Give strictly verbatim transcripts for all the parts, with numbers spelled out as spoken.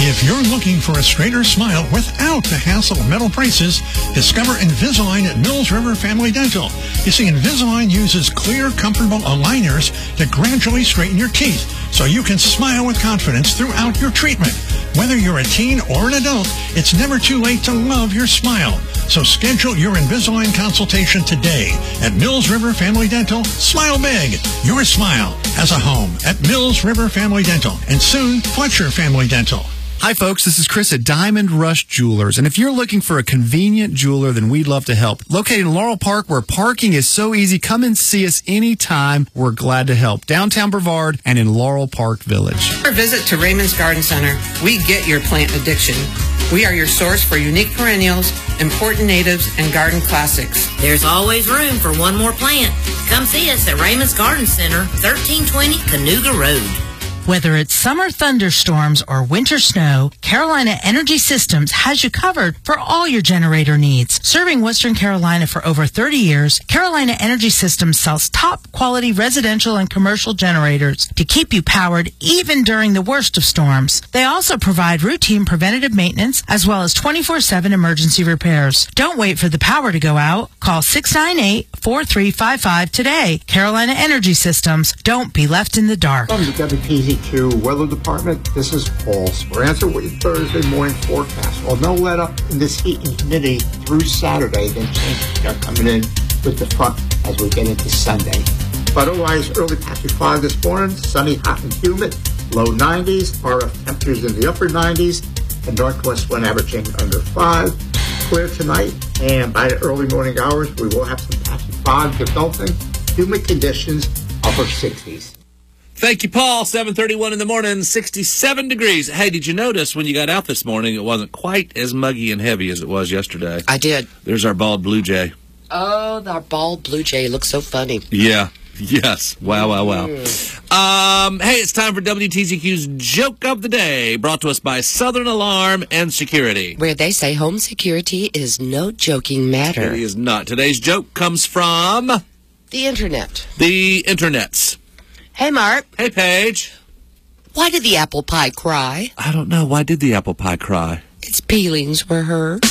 If you're looking for a straighter smile without the hassle of metal braces, discover Invisalign at Mills River Family Dental. You see, Invisalign uses clear, comfortable aligners to gradually straighten your teeth so you can smile with confidence throughout your treatment. Whether you're a teen or an adult, it's never too late to love your smile. So schedule your Invisalign consultation today at Mills River Family Dental. Smile big. Your smile has a home at Mills River Family Dental and soon Fletcher Family Dental. Hi, folks. This is Chris at Diamond Rush Jewelers. And if you're looking for a convenient jeweler, then we'd love to help. Located in Laurel Park, where parking is so easy, come and see us anytime. We're glad to help. Downtown Brevard and in Laurel Park Village. Or visit to Raymond's Garden Center. We get your plant addiction. We are your source for unique perennials, important natives, and garden classics. There's always room for one more plant. Come see us at Raymond's Garden Center, thirteen twenty Canoga Road. Whether it's summer thunderstorms or winter snow, Carolina Energy Systems has you covered for all your generator needs. Serving Western Carolina for over thirty years, Carolina Energy Systems sells top-quality residential and commercial generators to keep you powered even during the worst of storms. They also provide routine preventative maintenance as well as twenty-four seven emergency repairs. Don't wait for the power to go out. Call six nine eight, four three five five today. Carolina Energy Systems. Don't be left in the dark. Welcome to W T Z Q Weather Department. This is Paul. We're answering with your Thursday morning forecast. Well, no let up in this heat and humidity through Saturday, then changes are coming in with the front as we get into Sunday. But otherwise, early patchy fog this morning, sunny, hot and humid, low nineties, R F temperatures in the upper nineties, and northwest wind averaging under five. Clear tonight, and by the early morning hours, we will have some patchy fog developing. Humid conditions, upper sixties. Thank you, Paul. seven thirty-one in the morning, sixty-seven degrees. Hey, did you notice when you got out this morning, it wasn't quite as muggy and heavy as it was yesterday? I did. There's our bald blue jay. Oh, our bald blue jay looks so funny. Yeah. Yes. Wow, wow, wow. Mm. Um, hey, it's time for W T Z Q's Joke of the Day, brought to us by Southern Alarm and Security. Where they say home security is no joking matter. It is not. Today's joke comes from... the Internet. The Internets. Hey, Mark. Hey, Paige. Why did the apple pie cry? I don't know. Why did the apple pie cry? Its peelings were hurt.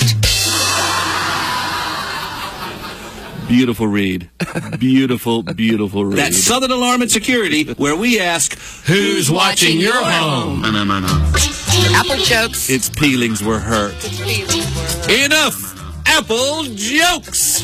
Beautiful read. Beautiful, beautiful read. That's Southern Alarm and Security, where we ask, who's watching your home? Apple jokes. Its peelings were hurt. Its peelings were hurt. Enough apple jokes.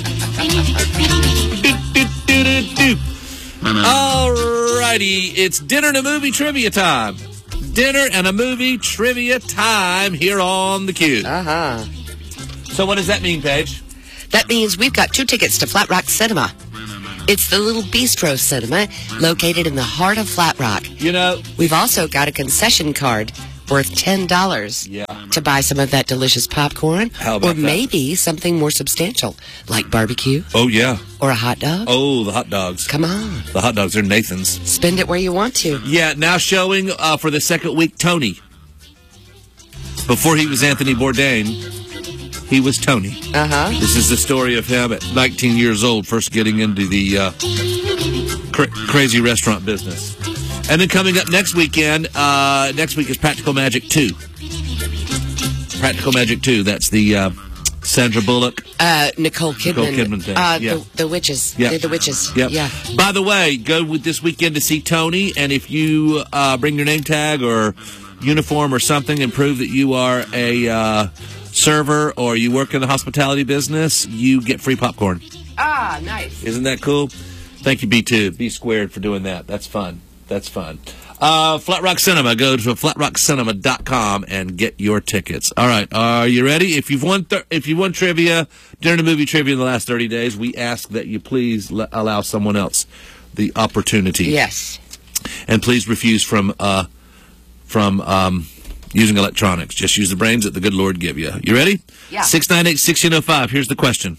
do, do, do, do, do. All righty, it's dinner and a movie trivia time. Dinner and a movie trivia time here on the Q. Uh-huh. So what does that mean, Paige? That means we've got two tickets to Flat Rock Cinema. It's the Little Bistro Cinema located in the heart of Flat Rock. You know, we've also got a concession card worth ten dollars yeah. to buy some of that delicious popcorn. How about or maybe that? Something more substantial, like barbecue. Oh, yeah. Or a hot dog. Oh, the hot dogs. Come on. The hot dogs are Nathan's. Spend it where you want to. Yeah, now showing uh, for the second week, Tony. Before he was Anthony Bourdain, he was Tony. Uh-huh. This is the story of him at nineteen years old, first getting into the uh, cra- crazy restaurant business. And then coming up next weekend, uh, next week is Practical Magic two. Practical Magic two, that's the uh, Sandra Bullock. Uh, Nicole Kidman. Nicole Kidman thing. Uh, yeah. the, the witches. Yep. They're the witches. Yep. Yeah. By the way, go with this weekend to see Tony, and if you uh, bring your name tag or uniform or something and prove that you are a uh, server or you work in the hospitality business, you get free popcorn. Ah, nice. Isn't that cool? Thank you, B two, B squared, for doing that. That's fun. That's fun. Uh, Flat Rock Cinema. Go to flat rock cinema dot com and get your tickets. All right. Are you ready? If you've won, th- if you won trivia during the movie trivia in the last thirty days, we ask that you please le- allow someone else the opportunity. Yes. And please refuse from uh, from um, using electronics. Just use the brains that the good Lord give you. You ready? Yeah. six nine eight, one six zero five. Here's the question.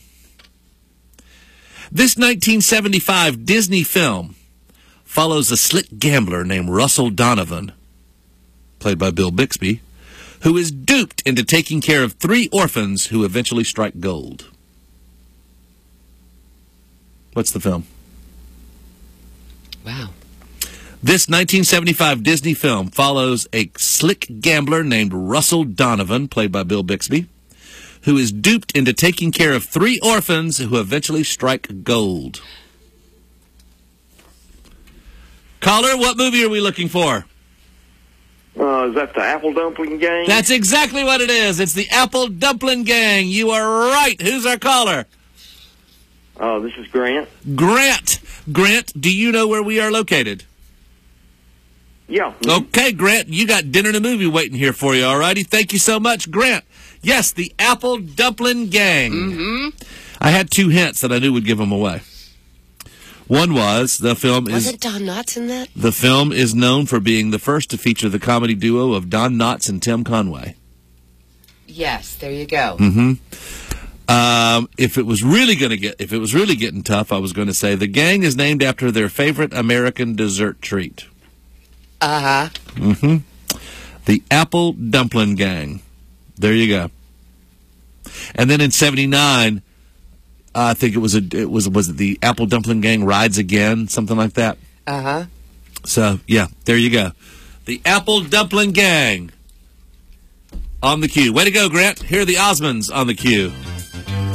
This nineteen seventy-five Disney film follows a slick gambler named Russell Donovan, played by Bill Bixby, who is duped into taking care of three orphans who eventually strike gold. What's the film? Wow. This nineteen seventy-five Disney film follows a slick gambler named Russell Donovan, played by Bill Bixby, who is duped into taking care of three orphans who eventually strike gold. Caller, what movie are we looking for? Uh, is that the Apple Dumpling Gang? That's exactly what it is. It's the Apple Dumpling Gang. You are right. Who's our caller? Oh, uh, this is Grant. Grant. Grant, do you know where we are located? Yeah. Okay, Grant, you got dinner and a movie waiting here for you, all righty? Thank you so much, Grant. Yes, the Apple Dumpling Gang. Mm-hmm. I had two hints that I knew would give them away. One was the film was is... Was it Don Knotts in that? The film is known for being the first to feature the comedy duo of Don Knotts and Tim Conway. Yes, there you go. Mm-hmm. Um, if it was really going to get, if it was really getting tough, I was going to say the gang is named after their favorite American dessert treat. Uh-huh. Mm-hmm. The Apple Dumpling Gang. There you go. And then in seventy-nine, uh, I think it was a it was was it the Apple Dumpling Gang Rides Again, something like that. Uh-huh. So yeah, there you go. The Apple Dumpling Gang on the cue. Way to go, Grant. Here are the Osmonds on the cue.